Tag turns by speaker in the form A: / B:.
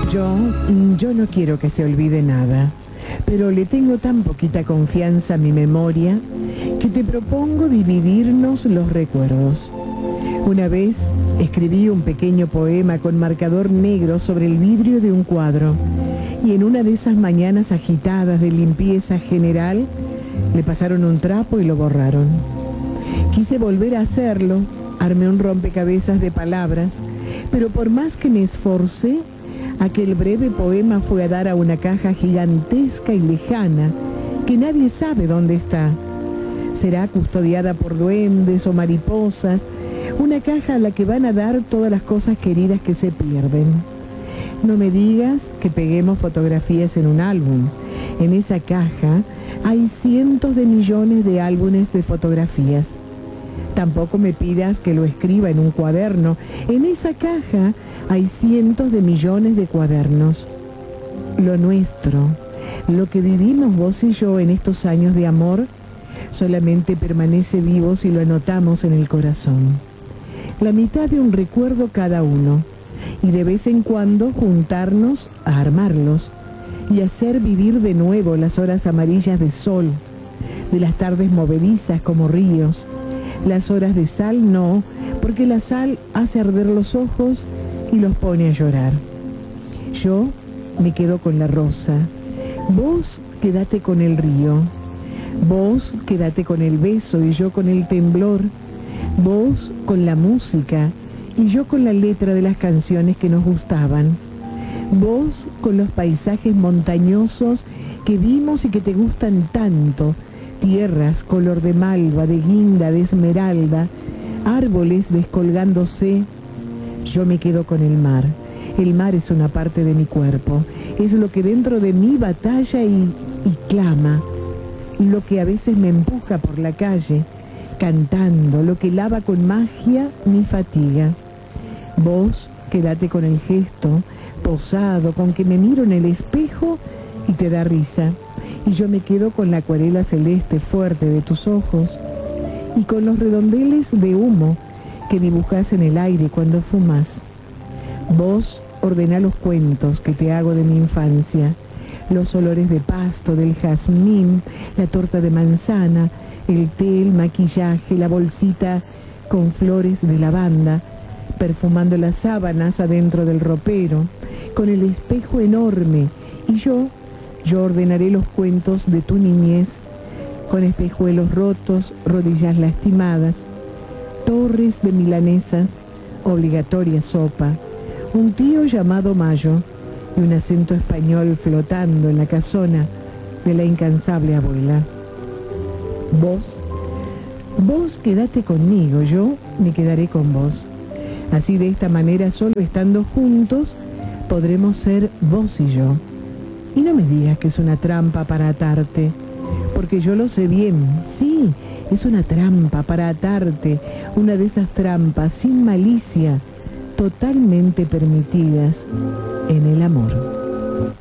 A: Yo no quiero que se olvide nada, pero le tengo tan poquita confianza a mi memoria que te propongo dividirnos los recuerdos. Una vez escribí un pequeño poema con marcador negro sobre el vidrio de un cuadro y en una de esas mañanas agitadas de limpieza general le pasaron un trapo y lo borraron. Quise volver a hacerlo, armé un rompecabezas de palabras, pero por más que me esforcé, aquel breve poema fue a dar a una caja gigantesca y lejana que nadie sabe dónde está. Será custodiada por duendes o mariposas, una caja a la que van a dar todas las cosas queridas que se pierden. No me digas que peguemos fotografías en un álbum. En esa caja hay cientos de millones de álbumes de fotografías. Tampoco me pidas que lo escriba en un cuaderno. En esa caja hay cientos de millones de cuadernos. Lo nuestro, lo que vivimos vos y yo en estos años de amor, solamente permanece vivo si lo anotamos en el corazón. La mitad de un recuerdo cada uno, y de vez en cuando juntarnos a armarlos y hacer vivir de nuevo las horas amarillas de sol, de las tardes movedizas como ríos. Las horas de sal no, porque la sal hace arder los ojos y los pone a llorar. Yo me quedo con la rosa, vos quédate con el río, vos quédate con el beso y yo con el temblor, vos con la música y yo con la letra de las canciones que nos gustaban, vos con los paisajes montañosos que vimos y que te gustan tanto, tierras color de malva, de guinda, de esmeralda, árboles descolgándose. Yo me quedo con el mar. El mar es una parte de mi cuerpo, es lo que dentro de mí batalla y clama, lo que a veces me empuja por la calle, cantando, lo que lava con magia mi fatiga. Vos quédate con el gesto posado con que me miro en el espejo y te da risa. Y yo me quedo con la acuarela celeste fuerte de tus ojos y con los redondeles de humo que dibujas en el aire cuando fumas. Vos ordená los cuentos que te hago de mi infancia, los olores de pasto, del jazmín, la torta de manzana, el té, el maquillaje, la bolsita con flores de lavanda, perfumando las sábanas adentro del ropero, con el espejo enorme, y yo ordenaré los cuentos de tu niñez, con espejuelos rotos, rodillas lastimadas, torres de milanesas, obligatoria sopa, un tío llamado Mayo y un acento español flotando en la casona de la incansable abuela. Vos quédate conmigo, yo me quedaré con vos. Así de esta manera, solo estando juntos, podremos ser vos y yo. Y no me digas que es una trampa para atarte, porque yo lo sé bien. Sí, es una trampa para atarte, una de esas trampas sin malicia, totalmente permitidas en el amor.